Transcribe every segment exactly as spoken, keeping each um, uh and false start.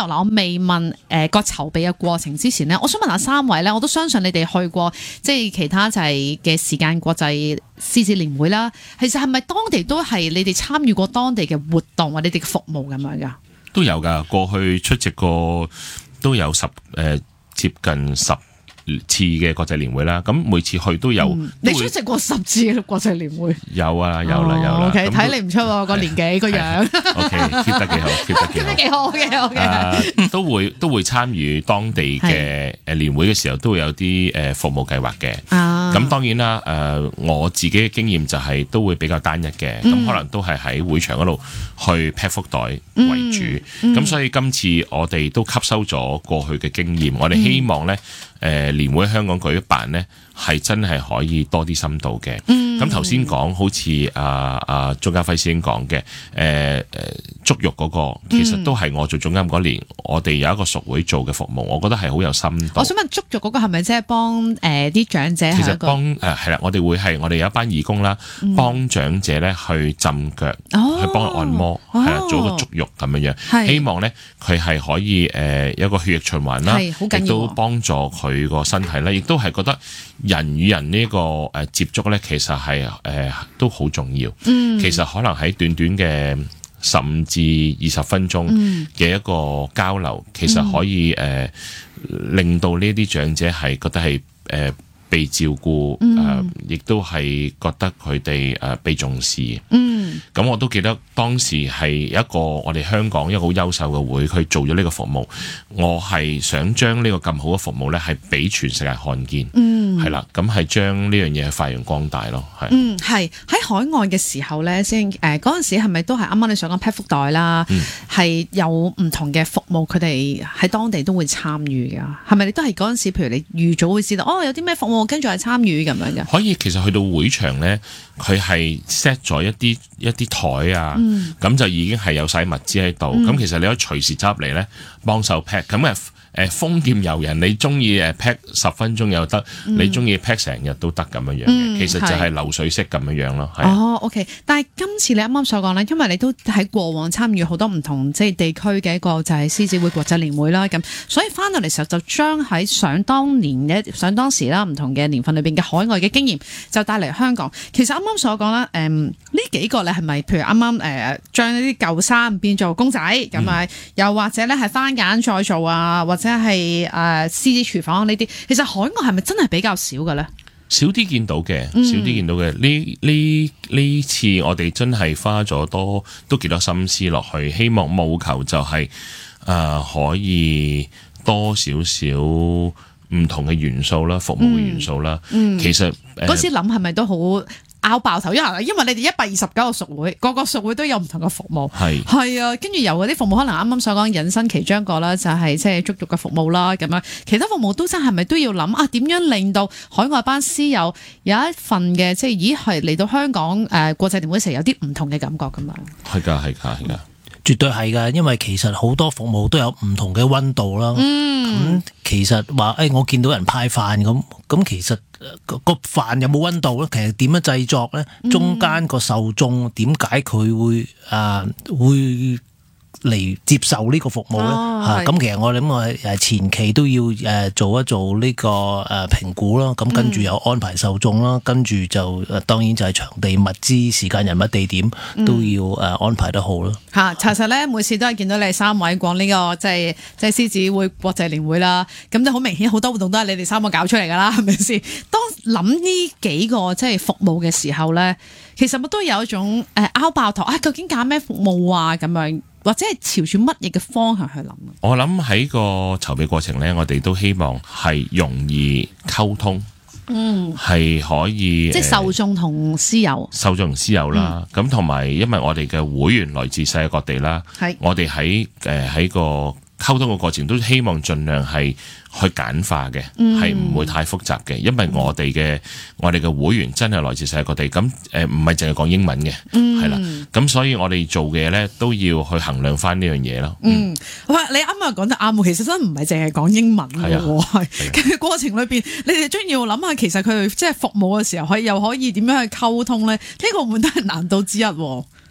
由嗱，我未問誒個籌備嘅過程之前呢，我想問下三位咧，我都相信你哋去過即係其他就係嘅時間國際獅子年會啦。其實係咪當地都係你哋參與過當地嘅活動或者你哋嘅服務咁樣噶？ 都有噶，過去出席過都有十誒、呃、接近十次嘅國際年會啦，咁每次去都有。 嗯、你出席過十次嘅國際年會？ 有啊，有啦，有啦。 OK，睇你唔出個年紀個樣。 OK，keep 得幾好，keep 得幾好。 keep 得幾好嘅，OK。 都會都會參與當地嘅誒年會嘅時候，都會有啲誒服務計劃嘅。咁、啊、當然啦，誒、呃、我自己嘅經驗就係都會比較單一嘅，咁、嗯、可能都係喺會場嗰度去 pack 福袋為主。咁、嗯嗯、所以今次我哋都吸收咗過去嘅經驗，我哋希望咧。誒、呃、年會香港舉辦呢，係真係可以多啲深度嘅。咁頭先講好似啊啊鍾家輝師兄講嘅，誒、呃、誒足浴嗰、那個，其實都係我做總監嗰年，我哋有一個屬會做嘅服務，我覺得係好有深度。 我想問足浴嗰個係咪即係幫誒啲、呃、長者？ 其實幫誒係啦，我哋會係我哋有一班義工啦，幫、嗯、長者咧去浸腳，哦、去幫佢按摩，係啦、哦，做一個足浴咁樣樣。希望咧佢係可以誒、呃、有一個血液循環啦，亦都幫助佢。佢個身體咧，亦都係覺得人與人呢個誒接觸咧，其實係誒、呃、都好重要。嗯，其實可能喺短短嘅十五至二十分鐘嘅一個交流，嗯、其實可以誒、呃、令到呢啲長者係覺得係誒、呃、被照顧，誒、呃、亦都係覺得佢哋誒被重視。嗯，咁我都記得當時係一個我哋香港一個好優秀嘅會，佢做咗呢個服務，我係想將呢個咁好嘅服務咧，係俾全世界看見。嗯，係啦，咁係將呢樣嘢發揚光大咯。係，嗯， 係喺海外嘅時候咧，先誒嗰陣時係咪都係啱啱你想講 pack 福袋啦？係、嗯、有唔同嘅服務，佢哋喺當地都會參與噶。係咪你都係嗰陣時？譬如你預早會知道，哦，有啲咩服務跟住係參與咁樣嘅？ 可以，其實去到會場咧，佢係 set 咗一啲一啲台啊，咁、嗯、就已經係有晒物資喺度。咁、嗯、其實你可以隨時執嚟咧幫手 pack。咁啊誒，豐儉由人，你中意誒 pack 十分鐘又得，嗯、你中意 pack 成日都得咁樣樣嘅、嗯。其實就係流水式咁樣樣咯。 哦 ，OK。但係今次你啱啱所講咧，因為你都喺過往參與好多唔同即係地區嘅一個就係獅子會國際年會啦，咁所以翻到嚟時候就將喺想當年嘅想當時啦唔同嘅年份裏邊嘅海外嘅經驗就帶嚟香港。其實啱啱所講啦，誒、嗯、呢幾個咧係咪譬如啱啱誒將一啲舊衫變做公仔咁啊？又或者咧係番梘再做啊，或者即係誒獅子廚房呢啲，其實海外係咪真係比較少嘅咧？ 少啲見到嘅，少啲見到嘅。呢呢呢次我哋真係花咗多都幾多心思落去，希望務求就係、是、誒、呃、可以多少少唔同嘅元素啦，服務嘅元素啦、嗯嗯。其實嗰、呃、 時諗係咪都好拗爆頭，因為因為你哋一百二十九個屬會，個個屬會都有唔同嘅服務，係係啊，跟住由嗰啲服務可能啱啱所講引申其中個啦，就係即係足浴嘅服務啦，咁樣其他服務都真係咪都要諗啊？點樣令到海外班師友有一份嘅即係咦係嚟到香港誒、呃、國際年會時有啲唔同嘅感覺咁樣？係㗎係㗎係㗎。 絕對係㗎，因為其實好多服務都有唔同嘅溫度啦。咁、嗯、其實話誒、哎，我見到人派飯咁，咁其實個飯有冇溫度咧？其實點樣製作咧？中間個受眾點解佢會啊會嚟接受呢個服務咧？嚇、哦，咁、啊、其實我諗我誒前期都要誒做一做呢個誒評估啦，咁跟住有安排受眾啦，跟住就誒當然就係場地、物資、時間、人物、地點都要誒安排得好咯。 嚇、嗯，查實咧每次都係見到你哋三位講呢、這個即係即係獅子會國際年會啦，咁就好明顯好多活動都係你哋三個搞出嚟㗎啦，係咪先？當諗呢幾個即係服務嘅時候咧，其實我都有一種誒拗爆頭啊！究竟揀咩服務啊？咁樣。或者係朝住乜嘢嘅方向去諗？ 我諗喺個籌備過程咧，我哋都希望係容易溝通，嗯，係可以即係受眾同師友， 受眾同師友啦。咁同埋，因為我哋嘅會員來自世界各地啦，係我哋喺誒喺個溝通嘅過程都希望盡量係去簡化嘅，係、嗯、唔會太複雜嘅。因為我哋嘅我哋嘅會員真係來自世界各地，咁誒唔係淨係講英文嘅，係、嗯、啦。咁所以我哋做嘅嘢咧都要去衡量翻呢樣嘢咯。嗯， 喂，你啱啱講得啱，其實真唔係淨係講英文嘅喎，係嘅過程裏邊，你哋將要諗下，其實佢即係服務嘅時候，可以又可以點樣去溝通咧？呢、這個會唔會都係難度之一？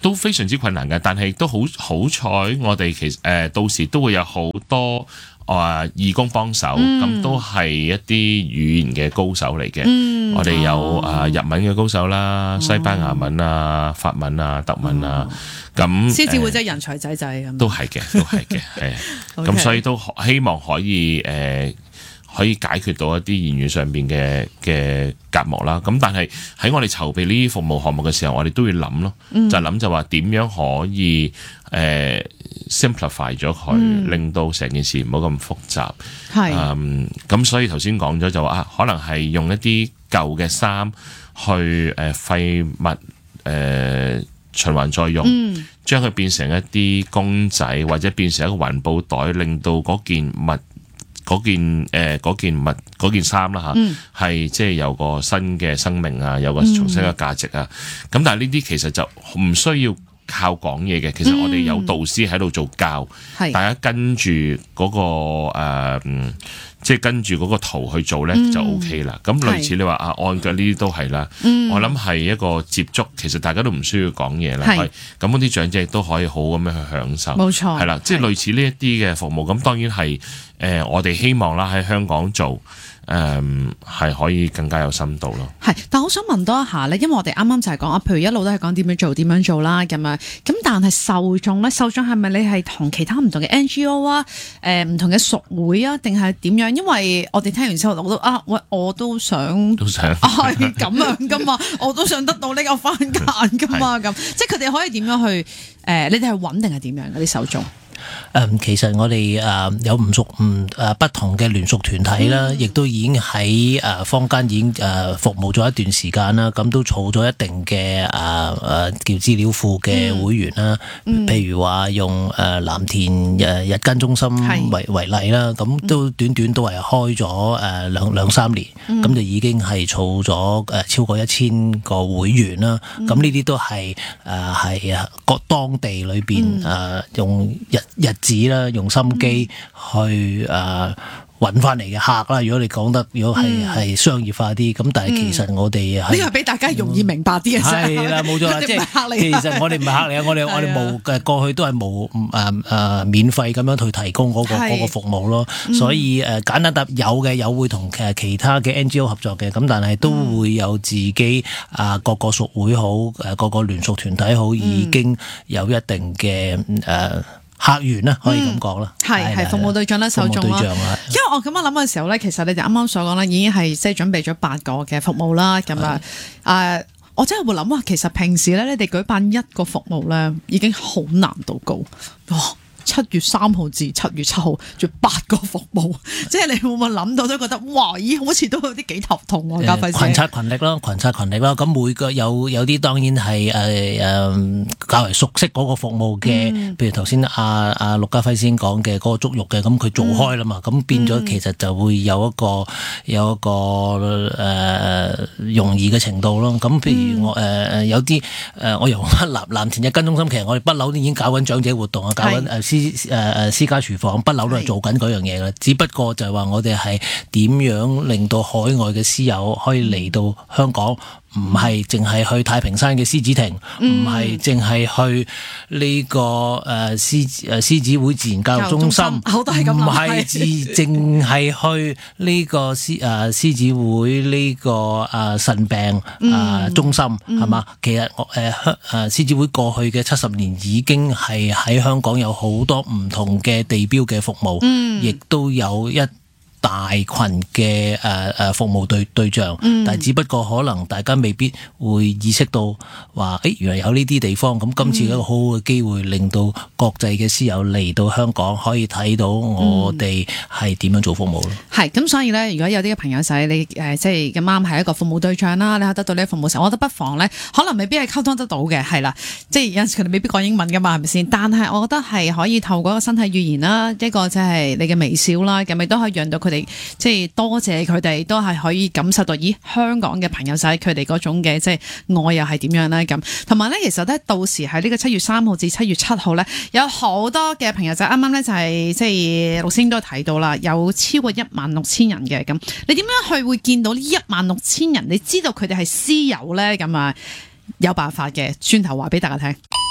都非常之困難嘅，但係都好好彩，我哋其實誒、呃、到時都會有好多。啊、呃！義工幫手，咁、嗯、都係一啲語言嘅高手嚟嘅。嗯、我哋有啊、呃、日文嘅高手啦，西班牙文啊、法文啊、德文啊。咁獅子會真係人才濟濟咁。 都係嘅，都係嘅，係。咁所以都希望可以誒、呃，可以解決到一啲言語上邊嘅嘅隔膜啦。咁但係喺我哋籌備呢啲服務項目嘅時候，我哋都要諗咯，嗯、就諗就話點樣可以誒。呃 simplify 咗佢，嗯、令到成件事唔好咁複雜。係是，咁、嗯、所以頭先講咗就話啊，可能係用一啲舊嘅衫去誒廢物誒、呃、循環再用，嗯、將佢變成一啲公仔，或者變成一個環保袋，令到嗰件物嗰件誒、呃、件物嗰件衫啦嚇，係即係有個新嘅生命啊，有個重新嘅價值啊。咁、嗯、但係呢啲其實就唔需要靠講嘢嘅，其實我哋有導師喺度做教，嗯、大家跟住嗰、嗰個誒、呃，即係跟住嗰個圖去做咧、嗯、就 O K 啦。咁類似你話啊按腳呢啲都係啦，嗯、我諗係一個接觸，其實大家都唔需要講嘢啦。係咁嗰啲長者亦都可以好咁樣去享受，冇錯，係啦，即係類似呢一啲嘅服務。咁當然係誒、呃，我哋希望啦喺香港做。誒，係、um, 可以更加有深度咯。 係，但我想問多一下咧，因為我哋啱啱就係講啊，譬如一路都係講點樣做，點樣做啦咁樣。咁但係受眾咧，受眾係咪你係同其他唔同嘅 N G O 啊，誒、呃，唔同嘅屬會啊，定係點樣？因為我哋聽完之後，我都啊，喂，我都想， 都想係咁樣噶嘛，我都想得到呢個番梘噶嘛，咁是，即係佢哋可以點樣去？誒、呃，你哋係穩定係點樣嗰啲受眾？ 誒、嗯，其實我哋誒、呃、有唔屬唔誒不同嘅聯屬團體啦，亦、嗯、都已經喺誒坊間已經誒服務咗一段時間啦，咁都儲咗一定嘅誒誒叫資料庫嘅會員啦。嗯、譬如話用誒藍田誒日間中心為為例啦，咁都短短都係開咗誒兩兩三年，咁、嗯、就已經係儲咗誒超過一千個會員啦。咁呢啲都係誒係各當地裏邊誒用日日子啦，用心機去誒揾翻嚟嘅客啦。如果你講得，如果係係商業化啲，咁但係其實我哋係呢個俾大家容易明白啲嘅啫。係啦， 冇錯啦，即係其實我哋唔係客嚟啊，我哋我哋冇嘅過去都係冇誒誒免費咁樣去提供嗰個嗰個服務咯。所以誒簡單答有嘅有會同誒其他嘅 N G O 合作嘅，咁但係都會有自己啊各個屬會好誒各個聯屬團體好，已經有一定嘅誒。客源啦，可以咁講啦， 係係服務對象啦，受眾啦。因為我咁樣諗嘅時候咧，其實你哋啱啱所講咧，已經係即係準備咗八個嘅服務啦。咁啊，誒，我真係會諗話，其實平時咧，你哋舉辦一個服務咧，已經好難度高。哇！七月三號至七月七號，仲八個服務，即係你會唔會諗到都覺得哇？咦，好似都有啲幾頭痛喎，家輝。 群策群力咯，群策群力咯。咁每個有有啲當然係誒誒較為熟悉嗰個服務嘅，嗯、譬如頭先阿阿陸家輝先講嘅嗰個足浴嘅，咁佢做開啦嘛，咁、嗯、變咗其實就會有一個有一個誒、呃、容易嘅程度咯。咁譬如我誒誒、呃、有啲誒、呃、我由藍藍田日間中心，其實我哋不嬲都已經搞緊長者活動啊，搞緊誒。私誒誒私家廚房不嬲都係做緊嗰樣嘢嘅，是只不過就係話我哋係點樣令到海外嘅師友可以嚟到香港，唔係淨係去太平山嘅獅子亭，唔係淨係去呢、這個誒獅誒獅子會自然教育中心，唔係只淨係去呢個獅誒獅子會呢、這個誒腎病誒中心係嘛、嗯？其實誒香誒獅子會過去嘅七十年已經係喺香港有好多唔同嘅地標嘅服務，亦、嗯、都有一大群嘅誒誒服務對對象，嗯、但係只不過可能大家未必會意識到話，誒原來有呢啲地方，咁今次一個好好嘅機會，令到國際嘅師友嚟到香港，可以睇到我哋係點樣做服務咯。係咁、 嗯，所以咧，如果有啲嘅朋友仔，你誒即係咁啱係一個服務對象啦，你可得到呢個服務時候，我覺得不妨咧，可能未必係溝通得到嘅，係啦，即係有陣時佢哋未必講英文噶嘛，係咪先？但係我覺得係可以透過一個身體語言啦，一個即係你嘅微笑啦，咁亦都可以讓到佢。即係多謝佢哋，都係可以感受到，咦，香港嘅朋友仔佢哋嗰種嘅即係愛又係點樣咧？咁同埋咧，其實咧到時喺呢個七月三號至七月七號咧，有好多嘅朋友仔啱啱咧就係即係陸師兄都睇到啦，有超過一萬六千人嘅咁。你點樣去會見到呢一萬六千人？你知道佢哋係師友咧？咁啊有辦法嘅，轉頭話俾大家聽。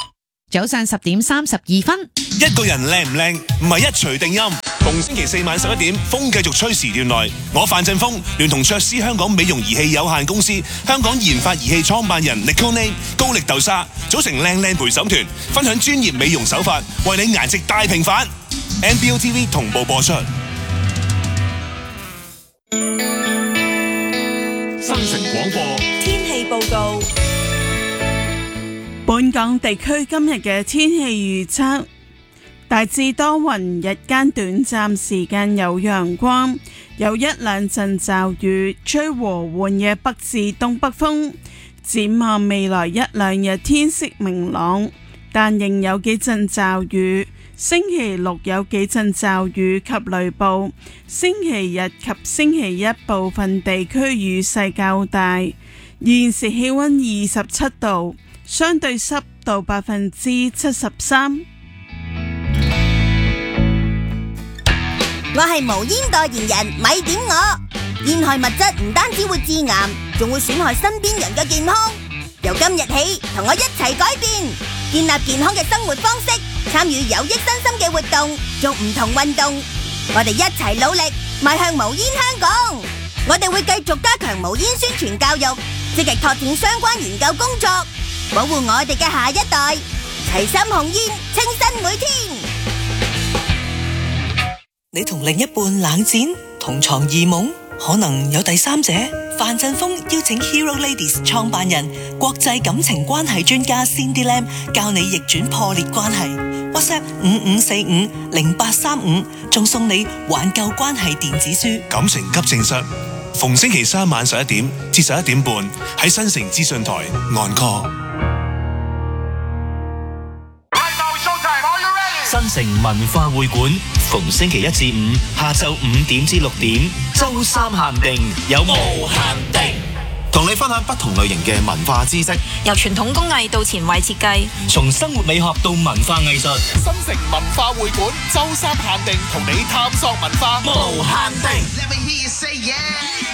早上十點三十二分。 一個人靚唔靚，唔係一錘定音。逢星期四晚十一點，風繼續吹時段內，我范振鋒聯同卓斯香港美容儀器有限公司、香港研發儀器創辦人 Nicole 高力豆沙組成靚靚陪審團，分享專業美容手法，為你顏值大平反。N B O T V 同步播出。 新城廣播天氣報告。 本港地區今日嘅天氣預測大致多雲，日間短暫時間有陽光，有一兩陣驟雨，吹和緩嘅北至東北風。展望未來一兩日天色明朗，但仍有幾陣驟雨。星期六有幾陣驟雨及雷暴，星期日及星期一部分地區雨勢較大。現時氣溫二十七度，相對濕度百分之七十三。 我係無煙代言人，咪點我。煙害物質唔單止會致癌，仲會損害身邊人嘅健康。由今日起，同我一齊改變，建立健康嘅生活方式，參與有益身心嘅活動，做唔同運動。我哋一齊努力，邁向無煙香港。我哋會繼續加強無煙宣傳教育，積極拓展相關研究工作，保護我哋嘅下一代。齊心控煙，清新每天。 你同另一半冷戰，同床異夢，可能有第三者。范振鋒邀請 Hero Ladies 創辦人、國際感情關係專家 Cindy Lam 教你逆轉破裂關係。WhatsApp 五五四五零八三五，仲送你挽救關係電子書。 感情急症室，逢星期三晚十一點至十一點半喺新城資訊台按 call。 新城文化會館逢星期一至五下晝五點至六點，周三限定有無限定， 同你分享不同類型嘅文化知識， 由傳統工藝到前衛設計， 從生活美學到文化藝術。 新城文化會館周三限定，同你探索文化無限定。